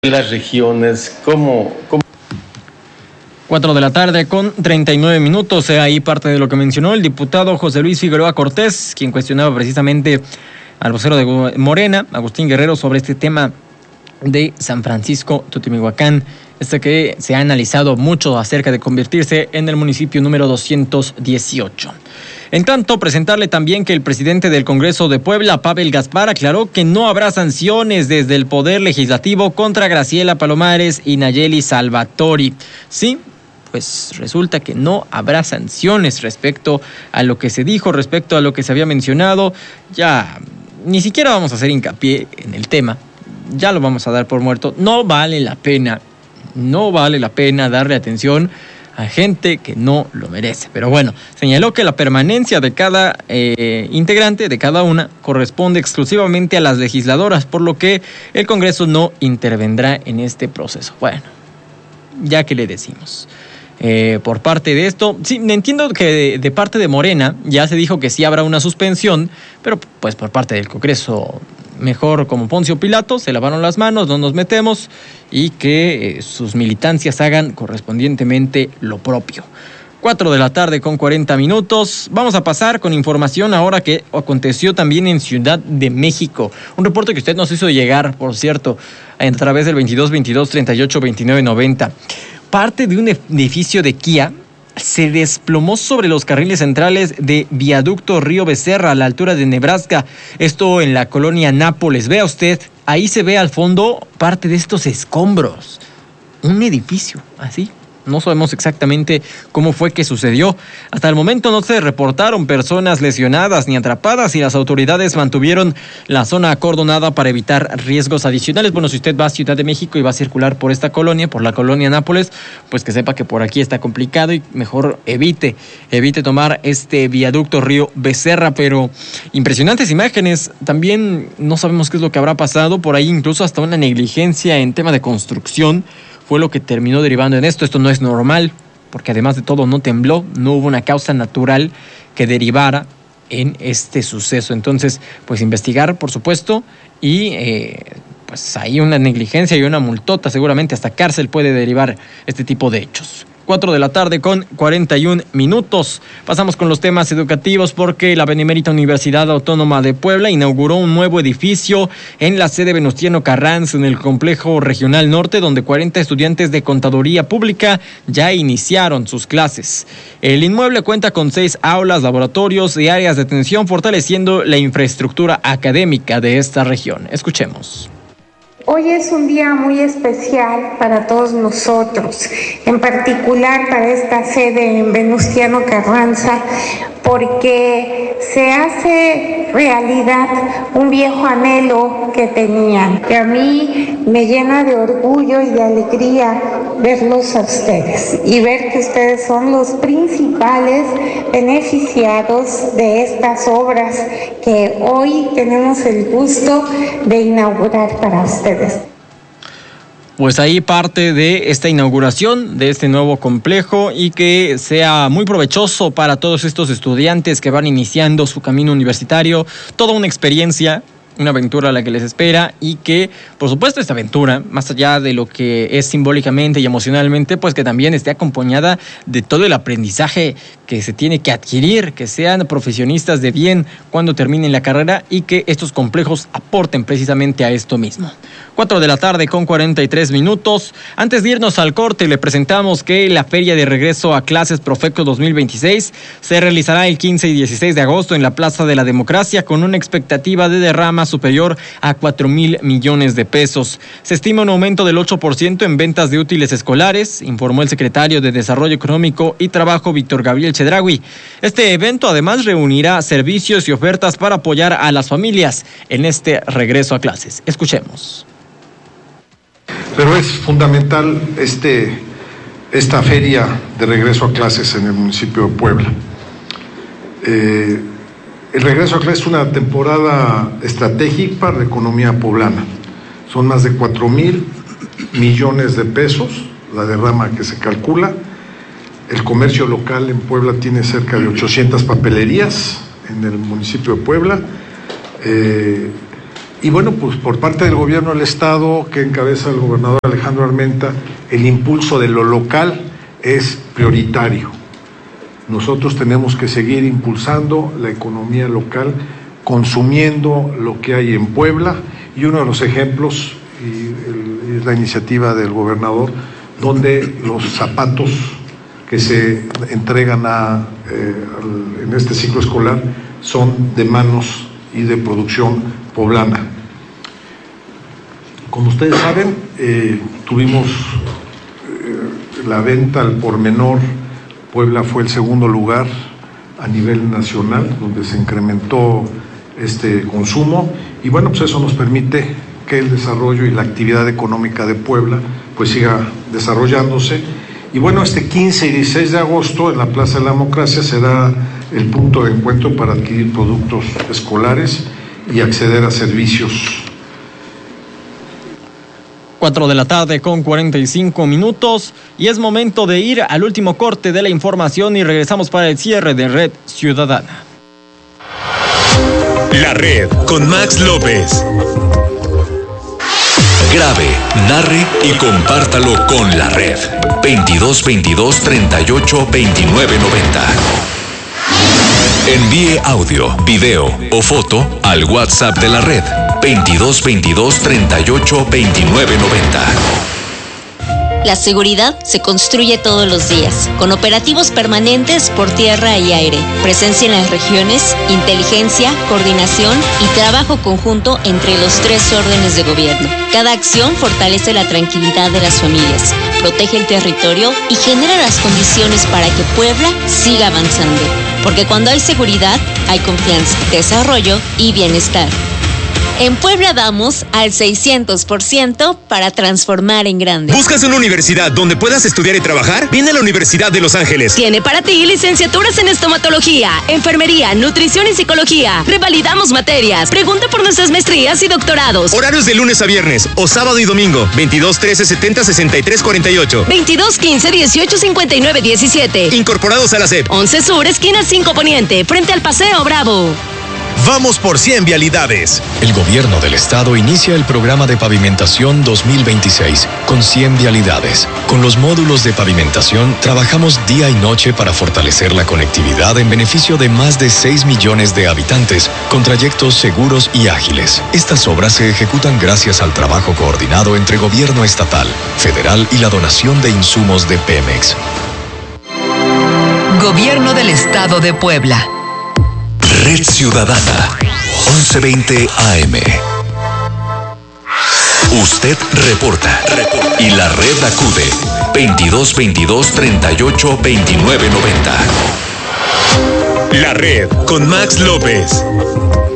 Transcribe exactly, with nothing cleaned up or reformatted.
las regiones, ¿cómo, cómo? Cuatro de la tarde con treinta y nueve minutos, eh, ahí parte de lo que mencionó el diputado José Luis Figueroa Cortés, quien cuestionaba precisamente al vocero de Morena, Agustín Guerrero, sobre este tema de San Francisco Tutimihuacán, este que se ha analizado mucho acerca de convertirse en el municipio número doscientos dieciocho. En tanto, presentarle también que el presidente del Congreso de Puebla, Pavel Gaspar, aclaró que no habrá sanciones desde el Poder Legislativo contra Graciela Palomares y Nayeli Salvatori. Sí, pues resulta que no habrá sanciones respecto a lo que se dijo, respecto a lo que se había mencionado. Ya ni siquiera vamos a hacer hincapié en el tema, ya lo vamos a dar por muerto. No vale la pena, no vale la pena darle atención a gente que no lo merece. Pero bueno, señaló que la permanencia de cada eh, integrante, de cada una, corresponde exclusivamente a las legisladoras, por lo que el Congreso no intervendrá en este proceso. Bueno, ya que le decimos. Eh, por parte de esto, sí, entiendo que de, de parte de Morena ya se dijo que sí habrá una suspensión, pero pues por parte del Congreso, mejor como Poncio Pilato, se lavaron las manos, no nos metemos y que eh, sus militancias hagan correspondientemente lo propio. Cuatro de la tarde con cuarenta minutos. Vamos a pasar con información ahora que aconteció también en Ciudad de México. Un reporte que usted nos hizo llegar, por cierto, a través del veintidós veintidós treinta y ocho veintinueve noventa. Parte de un edificio de Kia se desplomó sobre los carriles centrales de Viaducto Río Becerra a la altura de Nebraska, esto en la colonia Nápoles. Vea usted, ahí se ve al fondo parte de estos escombros, un edificio así. No sabemos exactamente cómo fue que sucedió. Hasta el momento no se reportaron personas lesionadas ni atrapadas y las autoridades mantuvieron la zona acordonada para evitar riesgos adicionales. Bueno, si usted va a Ciudad de México y va a circular por esta colonia, por la colonia Nápoles, pues que sepa que por aquí está complicado y mejor evite, evite tomar este viaducto Río Becerra. Pero impresionantes imágenes. También no sabemos qué es lo que habrá pasado. Por ahí incluso hasta una negligencia en tema de construcción fue lo que terminó derivando en esto. Esto no es normal, porque además de todo no tembló, no hubo una causa natural que derivara en este suceso. Entonces, pues investigar, por supuesto, y eh, pues hay una negligencia y una multota, seguramente hasta cárcel puede derivar este tipo de hechos. Cuatro de la tarde con cuarenta y un minutos. Pasamos con los temas educativos porque la Benemérita Universidad Autónoma de Puebla inauguró un nuevo edificio en la sede Venustiano Carranza en el Complejo Regional Norte, donde cuarenta estudiantes de Contaduría Pública ya iniciaron sus clases. El inmueble cuenta con seis aulas, laboratorios y áreas de atención, fortaleciendo la infraestructura académica de esta región. Escuchemos. Hoy es un día muy especial para todos nosotros, en particular para esta sede en Venustiano Carranza, porque se hace realidad un viejo anhelo que tenían, que a mí me llena de orgullo y de alegría verlos a ustedes y ver que ustedes son los principales beneficiados de estas obras que hoy tenemos el gusto de inaugurar para ustedes. Pues ahí parte de esta inauguración de este nuevo complejo y que sea muy provechoso para todos estos estudiantes que van iniciando su camino universitario. Toda una experiencia, una aventura a la que les espera y que, por supuesto, esta aventura, más allá de lo que es simbólicamente y emocionalmente, pues que también esté acompañada de todo el aprendizaje que se tiene que adquirir, que sean profesionistas de bien cuando terminen la carrera y que estos complejos aporten precisamente a esto mismo. Cuatro de la tarde con cuarenta y tres minutos. Antes de irnos al corte, le presentamos que la Feria de Regreso a Clases Profeco dos mil veintiséis se realizará el quince y dieciséis de agosto en la Plaza de la Democracia con una expectativa de derrama superior a cuatro mil millones de pesos. Se estima un aumento del ocho por ciento en ventas de útiles escolares, informó el secretario de Desarrollo Económico y Trabajo, Víctor Gabriel Chedraui. Este evento además reunirá servicios y ofertas para apoyar a las familias en este regreso a clases. Escuchemos. Pero es fundamental este, esta feria de regreso a clases en el municipio de Puebla. Eh, el regreso a clases es una temporada estratégica para la economía poblana. Son más de cuatro mil millones de pesos la derrama que se calcula. El comercio local en Puebla tiene cerca de ochocientas papelerías en el municipio de Puebla. Eh, Y bueno, pues por parte del gobierno del Estado, que encabeza el gobernador Alejandro Armenta, el impulso de lo local es prioritario. Nosotros tenemos que seguir impulsando la economía local, consumiendo lo que hay en Puebla, y uno de los ejemplos y el, es la iniciativa del gobernador, donde los zapatos que se entregan a, eh, al, en este ciclo escolar son de manos y de producción poblana. Como ustedes saben, eh, tuvimos eh, la venta al por menor. Puebla fue el segundo lugar a nivel nacional, donde se incrementó este consumo, y bueno, pues eso nos permite que el desarrollo y la actividad económica de Puebla pues siga desarrollándose. Y bueno, este quince y dieciséis de agosto en la Plaza de la Democracia será el punto de encuentro para adquirir productos escolares y acceder a servicios. Cuatro de la tarde con cuarenta y cinco minutos, y es momento de ir al último corte de la información y regresamos para el cierre de Red Ciudadana. La Red con Max López. Grabe, narre y compártalo con La Red. veintidós veintidós treinta y ocho veintinueve noventa. Envíe audio, video o foto al WhatsApp de La Red. veintidós veintidós treinta y ocho veintinueve noventa. La seguridad se construye todos los días, con operativos permanentes por tierra y aire, presencia en las regiones, inteligencia, coordinación y trabajo conjunto entre los tres órdenes de gobierno. Cada acción fortalece la tranquilidad de las familias, protege el territorio y genera las condiciones para que Puebla siga avanzando. Porque cuando hay seguridad, hay confianza, desarrollo y bienestar. En Puebla vamos al seiscientos por ciento para transformar en grande. ¿Buscas una universidad donde puedas estudiar y trabajar? Viene a la Universidad de Los Ángeles. Tiene para ti licenciaturas en estomatología, enfermería, nutrición y psicología. Revalidamos materias. Pregunta por nuestras maestrías y doctorados. Horarios de lunes a viernes o sábado y domingo. veintidós trece setenta sesenta y tres cuarenta y ocho. veintidós quince dieciocho cincuenta y nueve diecisiete. Incorporados a la S E P. once Sur, esquina cinco Poniente, frente al Paseo Bravo. Vamos por cien vialidades. El gobierno del estado inicia el programa de pavimentación dos mil veintiséis con cien vialidades. Con los módulos de pavimentación trabajamos día y noche para fortalecer la conectividad en beneficio de más de seis millones de habitantes con trayectos seguros y ágiles. Estas obras se ejecutan gracias al trabajo coordinado entre gobierno estatal, federal y la donación de insumos de Pemex. Gobierno del Estado de Puebla. Red Ciudadana, once veinte A M. Usted reporta, reporta y la red acude. veintidós veintidós treinta y ocho veintinueve noventa. La Red con Max López.